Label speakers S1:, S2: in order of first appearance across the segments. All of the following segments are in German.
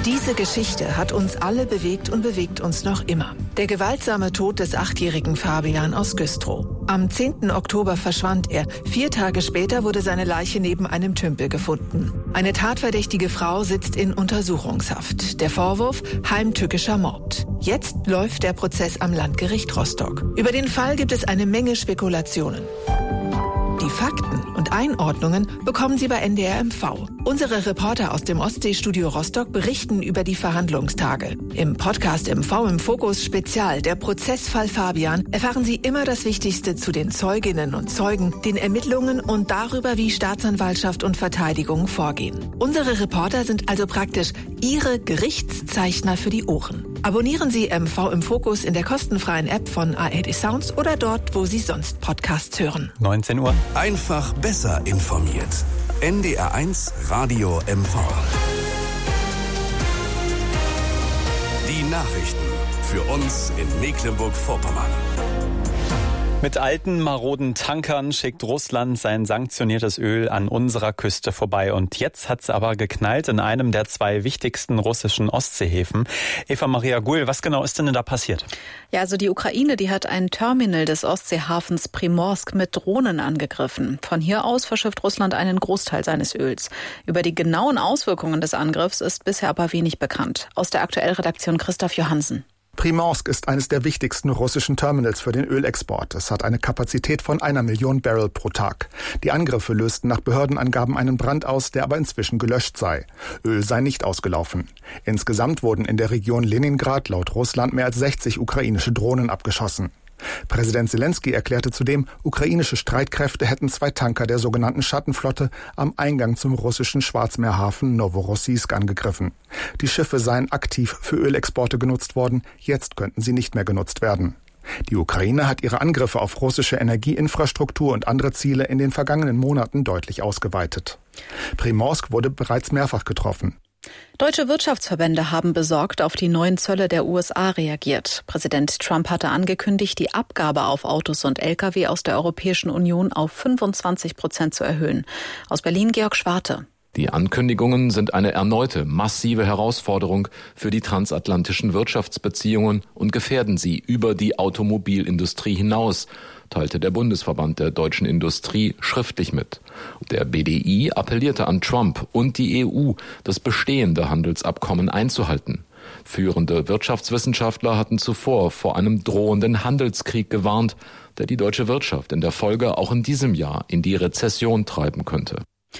S1: Diese Geschichte hat uns alle bewegt und bewegt uns noch immer. Der gewaltsame Tod des 8-jährigen Fabian aus Güstrow. Am 10. Oktober verschwand er. 4 Tage später wurde seine Leiche neben einem Tümpel gefunden. Eine tatverdächtige Frau sitzt in Untersuchungshaft. Der Vorwurf: heimtückischer Mord. Jetzt läuft der Prozess am Landgericht Rostock. Über den Fall gibt es eine Menge Spekulationen. Die Fakten und Einordnungen bekommen Sie bei NDR MV. Unsere Reporter aus dem Ostseestudio Rostock berichten über die Verhandlungstage. Im Podcast MV im Fokus Spezial, der Prozessfall Fabian, erfahren Sie immer das Wichtigste zu den Zeuginnen und Zeugen, den Ermittlungen und darüber, wie Staatsanwaltschaft und Verteidigung vorgehen. Unsere Reporter sind also praktisch Ihre Gerichtszeichner für die Ohren. Abonnieren Sie MV im Fokus in der kostenfreien App von ARD Sounds oder dort, wo Sie sonst Podcasts hören.
S2: 19 Uhr.
S3: Einfach besser informiert. NDR1 Radio MV. Die Nachrichten für uns in Mecklenburg-Vorpommern.
S2: Mit alten, maroden Tankern schickt Russland sein sanktioniertes Öl an unserer Küste vorbei. Und jetzt hat es aber geknallt in einem der 2 wichtigsten russischen Ostseehäfen. Eva-Maria Gull, was genau ist denn da passiert?
S4: Ja, also die Ukraine, die hat ein Terminal des Ostseehafens Primorsk mit Drohnen angegriffen. Von hier aus verschifft Russland einen Großteil seines Öls. Über die genauen Auswirkungen des Angriffs ist bisher aber wenig bekannt. Aus der Aktuellredaktion Christoph Johansen.
S5: Primorsk ist eines der wichtigsten russischen Terminals für den Ölexport. Es hat eine Kapazität von 1 Million Barrel pro Tag. Die Angriffe lösten nach Behördenangaben einen Brand aus, der aber inzwischen gelöscht sei. Öl sei nicht ausgelaufen. Insgesamt wurden in der Region Leningrad laut Russland mehr als 60 ukrainische Drohnen abgeschossen. Präsident Selenskyj erklärte zudem, ukrainische Streitkräfte hätten 2 Tanker der sogenannten Schattenflotte am Eingang zum russischen Schwarzmeerhafen Novorossiysk angegriffen. Die Schiffe seien aktiv für Ölexporte genutzt worden, jetzt könnten sie nicht mehr genutzt werden. Die Ukraine hat ihre Angriffe auf russische Energieinfrastruktur und andere Ziele in den vergangenen Monaten deutlich ausgeweitet. Primorsk wurde bereits mehrfach getroffen.
S4: Deutsche Wirtschaftsverbände haben besorgt auf die neuen Zölle der USA reagiert. Präsident Trump hatte angekündigt, die Abgabe auf Autos und Lkw aus der Europäischen Union auf 25% zu erhöhen. Aus Berlin Georg Schwarte.
S6: Die Ankündigungen sind eine erneute massive Herausforderung für die transatlantischen Wirtschaftsbeziehungen und gefährden sie über die Automobilindustrie hinaus, teilte der Bundesverband der deutschen Industrie schriftlich mit. Der BDI appellierte an Trump und die EU, das bestehende Handelsabkommen einzuhalten. Führende Wirtschaftswissenschaftler hatten zuvor vor einem drohenden Handelskrieg gewarnt, der die deutsche Wirtschaft in der Folge auch in diesem Jahr in die Rezession treiben könnte.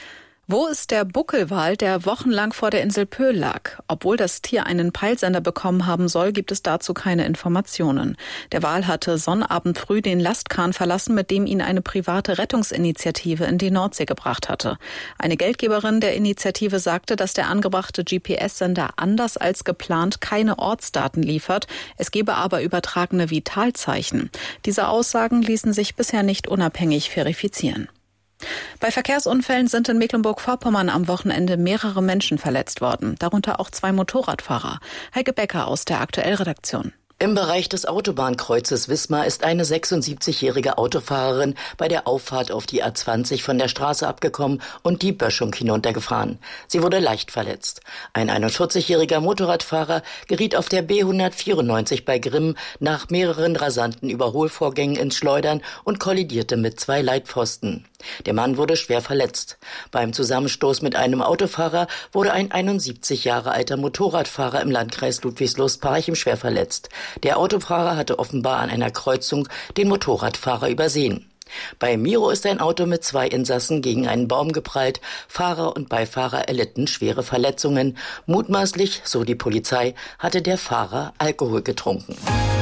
S4: Wo ist der Buckelwal, der wochenlang vor der Insel Pöhl lag? Obwohl das Tier einen Peilsender bekommen haben soll, gibt es dazu keine Informationen. Der Wal hatte Sonnabend früh den Lastkahn verlassen, mit dem ihn eine private Rettungsinitiative in die Nordsee gebracht hatte. Eine Geldgeberin der Initiative sagte, dass der angebrachte GPS-Sender anders als geplant keine Ortsdaten liefert. Es gebe aber übertragene Vitalzeichen. Diese Aussagen ließen sich bisher nicht unabhängig verifizieren. Bei Verkehrsunfällen sind in Mecklenburg-Vorpommern am Wochenende mehrere Menschen verletzt worden, darunter auch 2 Motorradfahrer. Heike Becker aus der Aktuellredaktion.
S7: Im Bereich des Autobahnkreuzes Wismar ist eine 76-jährige Autofahrerin bei der Auffahrt auf die A20 von der Straße abgekommen und die Böschung hinuntergefahren. Sie wurde leicht verletzt. Ein 41-jähriger Motorradfahrer geriet auf der B194 bei Grimm nach mehreren rasanten Überholvorgängen ins Schleudern und kollidierte mit 2 Leitpfosten. Der Mann wurde schwer verletzt. Beim Zusammenstoß mit einem Autofahrer wurde ein 71 Jahre alter Motorradfahrer im Landkreis Ludwigslust-Parchim schwer verletzt. Der Autofahrer hatte offenbar an einer Kreuzung den Motorradfahrer übersehen. Bei Miro ist ein Auto mit 2 Insassen gegen einen Baum geprallt. Fahrer und Beifahrer erlitten schwere Verletzungen. Mutmaßlich, so die Polizei, hatte der Fahrer Alkohol getrunken.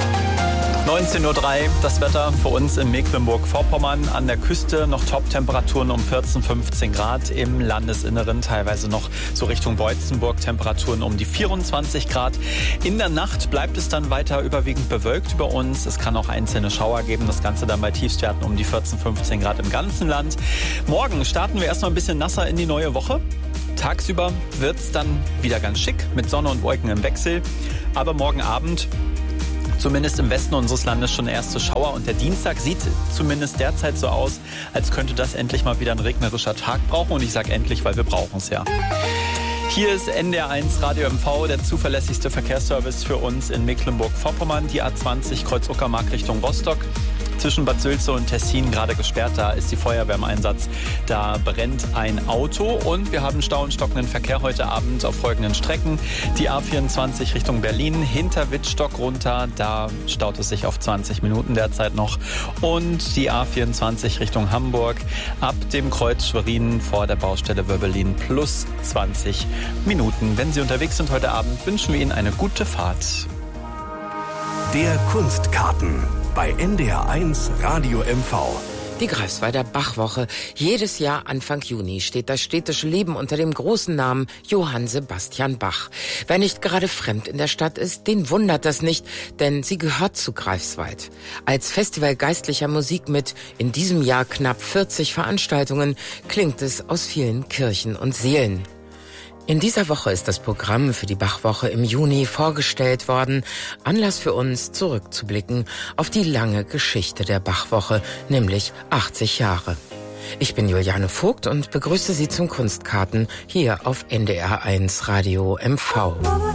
S2: 19:03 Uhr, das Wetter für uns in Mecklenburg-Vorpommern. An der Küste noch Top-Temperaturen um 14, 15 Grad. Im Landesinneren teilweise noch so Richtung Beutzenburg Temperaturen um die 24 Grad. In der Nacht bleibt es dann weiter überwiegend bewölkt über uns. Es kann auch einzelne Schauer geben. Das Ganze dann bei Tiefstwerten um die 14, 15 Grad im ganzen Land. Morgen starten wir erstmal ein bisschen nasser in die neue Woche. Tagsüber wird es dann wieder ganz schick mit Sonne und Wolken im Wechsel. Aber morgen Abend zumindest im Westen unseres Landes schon erste Schauer. Und der Dienstag sieht zumindest derzeit so aus, als könnte das endlich mal wieder ein regnerischer Tag brauchen. Und ich sage endlich, weil wir brauchen es ja. Hier ist NDR1 Radio MV, der zuverlässigste Verkehrsservice für uns in Mecklenburg-Vorpommern. Die A20 Kreuz-Uckermark Richtung Rostock. Zwischen Bad Sülze und Tessin gerade gesperrt, da ist die Feuerwehr im Einsatz. Da brennt ein Auto und wir haben Stau und stockenden Verkehr heute Abend auf folgenden Strecken. Die A24 Richtung Berlin, hinter Wittstock runter, da staut es sich auf 20 Minuten derzeit noch. Und die A24 Richtung Hamburg, ab dem Kreuz Schwerin vor der Baustelle Wöbbelin plus 20 Minuten. Wenn Sie unterwegs sind heute Abend, wünschen wir Ihnen eine gute Fahrt.
S3: Der Kunstkarten bei NDR1 Radio MV.
S8: Die Greifswalder Bachwoche. Jedes Jahr Anfang Juni steht das städtische Leben unter dem großen Namen Johann Sebastian Bach. Wer nicht gerade fremd in der Stadt ist, den wundert das nicht, denn sie gehört zu Greifswald. Als Festival geistlicher Musik mit in diesem Jahr knapp 40 Veranstaltungen klingt es aus vielen Kirchen und Seelen. In dieser Woche ist das Programm für die Bachwoche im Juni vorgestellt worden. Anlass für uns, zurückzublicken auf die lange Geschichte der Bachwoche, nämlich 80 Jahre. Ich bin Juliane Vogt und begrüße Sie zum Kunstkarten hier auf NDR1 Radio MV.